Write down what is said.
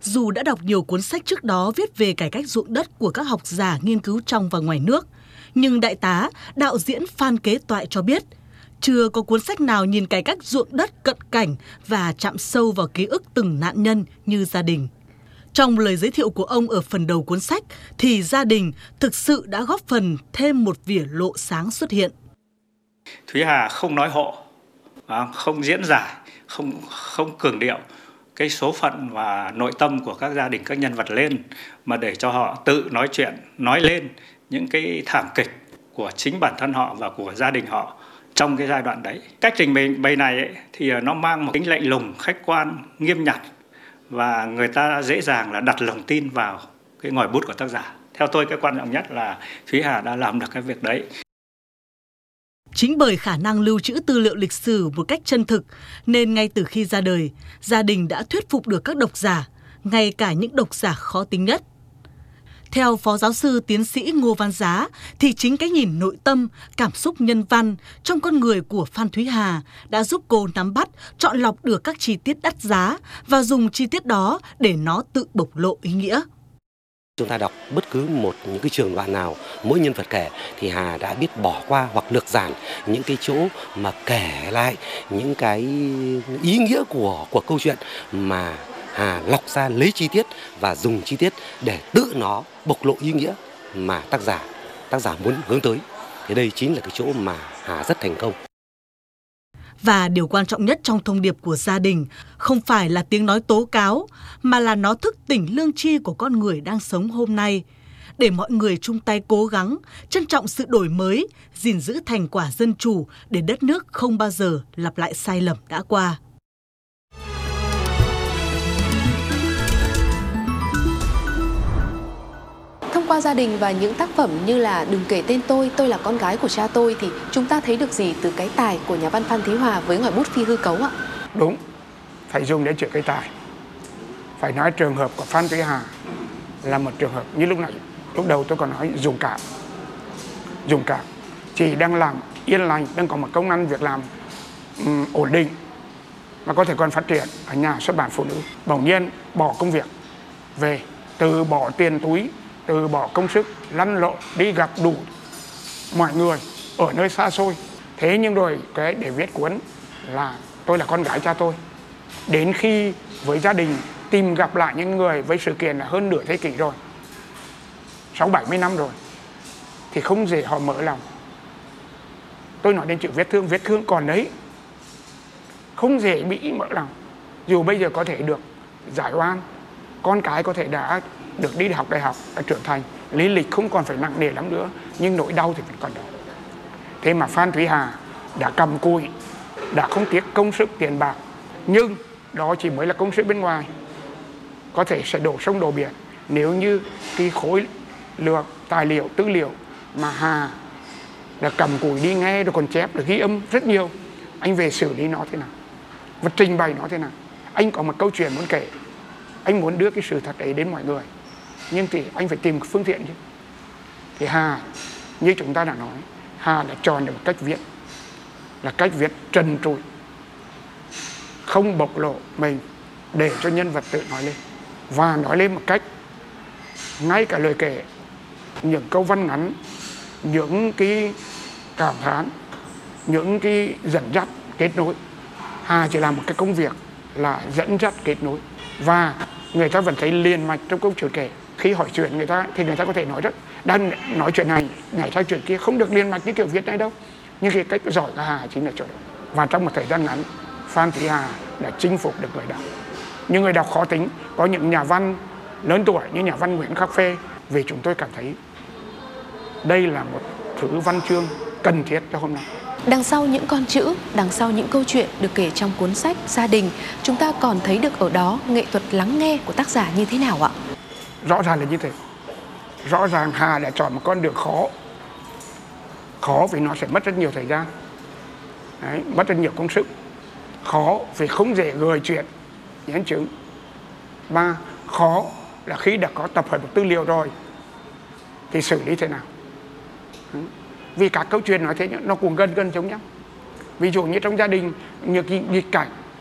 Dù đã đọc nhiều cuốn sách trước đó viết về cải cách ruộng đất của các học giả nghiên cứu trong và ngoài nước, nhưng đại tá, đạo diễn Phan Kế Toại cho biết, chưa có cuốn sách nào nhìn cải cách ruộng đất cận cảnh và chạm sâu vào ký ức từng nạn nhân như Gia Đình. Trong lời giới thiệu của ông ở phần đầu cuốn sách thì Gia Đình thực sự đã góp phần thêm một vỉa lộ sáng xuất hiện. Thúy Hà không nói hộ, không diễn giải, không cường điệu cái số phận và nội tâm của các gia đình, các nhân vật lên, mà để cho họ tự nói chuyện, nói lên những cái thảm kịch của chính bản thân họ và của gia đình họ trong cái giai đoạn đấy. Cách trình bày này ấy, thì nó mang một tính lạnh lùng, khách quan, nghiêm nhặt, và người ta dễ dàng là đặt lòng tin vào cái ngòi bút của tác giả. Theo tôi, cái quan trọng nhất là Thúy Hà đã làm được cái việc đấy. Chính bởi khả năng lưu trữ tư liệu lịch sử một cách chân thực, nên ngay từ khi ra đời, Gia Đình đã thuyết phục được các độc giả, ngay cả những độc giả khó tính nhất. Theo Phó Giáo sư Tiến sĩ Ngô Văn Giá, thì chính cái nhìn nội tâm, cảm xúc nhân văn trong con người của Phan Thúy Hà đã giúp cô nắm bắt, chọn lọc được các chi tiết đắt giá và dùng chi tiết đó để nó tự bộc lộ ý nghĩa. Chúng ta đọc bất cứ những cái trường đoạn nào, mỗi nhân vật kể thì Hà đã biết bỏ qua hoặc lược giản những cái chỗ mà kể lại những cái ý nghĩa của câu chuyện, mà Hà lọc ra lấy chi tiết và dùng chi tiết để tự nó bộc lộ ý nghĩa mà tác giả muốn hướng tới. Thì đây chính là cái chỗ mà Hà rất thành công. Và điều quan trọng nhất trong thông điệp của Gia Đình không phải là tiếng nói tố cáo, mà là nó thức tỉnh lương tri của con người đang sống hôm nay, để mọi người chung tay cố gắng, trân trọng sự đổi mới, gìn giữ thành quả dân chủ để đất nước không bao giờ lặp lại sai lầm đã qua. Thông qua Gia Đình và những tác phẩm như là Đừng kể tên tôi là con gái của cha tôi, thì chúng ta thấy được gì từ cái tài của nhà văn Phan Thúy Hà với ngòi bút phi hư cấu ạ? Đúng, phải dùng để chữ cái tài. Phải nói trường hợp của Phan Thúy Hà là một trường hợp như lúc đầu tôi còn nói dùng cảm. Chị đang làm yên lành, đang có một công ăn việc làm ổn định, mà có thể còn phát triển ở nhà xuất bản phụ nữ. Bỗng nhiên bỏ công việc về, từ bỏ tiền túi, từ bỏ công sức, lăn lộn đi gặp đủ mọi người ở nơi xa xôi. Thế nhưng rồi cái để viết cuốn là Tôi là con gái cha tôi, đến khi với gia đình tìm gặp lại những người với sự kiện là hơn nửa thế kỷ rồi, 60-70 năm rồi, thì không dễ họ mở lòng. Tôi nói đến chữ vết thương còn đấy, không dễ bị mở lòng. Dù bây giờ có thể được giải oan, con cái có thể đã được đi học đại học, đã trưởng thành, lý lịch không còn phải nặng nề lắm nữa, nhưng nỗi đau thì vẫn còn đó. Thế mà Phan Thúy Hà đã cầm cùi, đã không tiếc công sức tiền bạc, nhưng đó chỉ mới là công sức bên ngoài, có thể sẽ đổ sông đổ biển nếu như cái khối lượng tài liệu, tư liệu mà Hà đã cầm cùi đi nghe rồi còn chép, được ghi âm rất nhiều. Anh về xử lý nó thế nào, và trình bày nó thế nào. Anh có một câu chuyện muốn kể, anh muốn đưa cái sự thật ấy đến mọi người, nhưng thì anh phải tìm phương tiện chứ. Thì Hà, như chúng ta đã nói, Hà đã chọn được một cách viết, là cách viết trần trụi, không bộc lộ mình, để cho nhân vật tự nói lên, và nói lên một cách ngay cả lời kể, những câu văn ngắn, những cái cảm thán, những cái dẫn dắt kết nối. Hà chỉ làm một cái công việc là dẫn dắt kết nối, và người ta vẫn thấy liền mạch trong câu chuyện kể. Khi hỏi chuyện người ta thì người ta có thể nói đang nói chuyện này nhảy sang chuyện kia, không được liền mạch như kiểu viết này đâu. Nhưng cái cách giỏi của Hà chính là chỗ đó. Và trong một thời gian ngắn, Phan Thúy Hà đã chinh phục được người đọc. Nhưng người đọc khó tính, có những nhà văn lớn tuổi như nhà văn Nguyễn Khắc Phê, vì chúng tôi cảm thấy đây là một thứ văn chương cần thiết cho hôm nay. Đằng sau những con chữ, đằng sau những câu chuyện được kể trong cuốn sách Gia Đình, chúng ta còn thấy được ở đó nghệ thuật lắng nghe của tác giả như thế nào ạ? Rõ ràng là như thế. Rõ ràng Hà đã chọn một con đường khó vì nó sẽ mất rất nhiều thời gian. Đấy, mất rất nhiều công sức. Khó vì không dễ gợi chuyện, nhân chứng. Ba, khó là khi đã có tập hợp một tư liệu rồi thì xử lý thế nào. Vì các câu chuyện nói thế nó cũng gần giống nhau. Ví dụ như trong gia đình, những cái nghịch cảnh